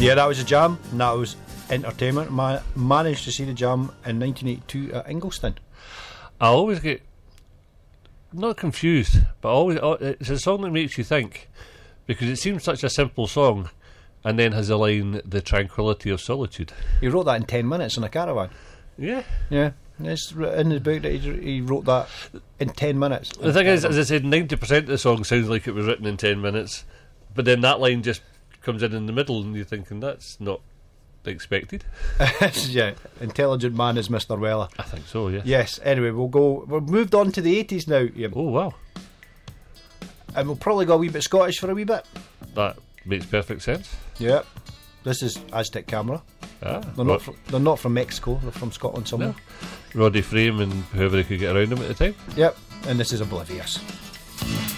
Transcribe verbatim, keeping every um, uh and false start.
Yeah, that was a jam, and that was entertainment. Ma- managed to see the jam in nineteen eighty-two at Ingliston. I always get not confused, but always it's a song that makes you think, because it seems such a simple song, and then has a line, "The tranquility of solitude." He wrote that in ten minutes in a caravan. Yeah, yeah. It's in his book that he, he wrote that in ten minutes. The thing is, as I said, ninety percent of the song sounds like it was written in ten minutes, but then that line just comes in in the middle, and you're thinking that's not expected. Yeah, intelligent man is Mister Weller. I think so. Yes. Yes. Anyway, we'll go. We've moved on to the eighties now. Ian. Oh wow! And we'll probably go a wee bit Scottish for a wee bit. That makes perfect sense. Yeah. This is Aztec Camera. Ah, they're not. From, they're not from Mexico. They're from Scotland somewhere. No. Roddy Frame and whoever he could get around him at the time. Yep. And this is Oblivious.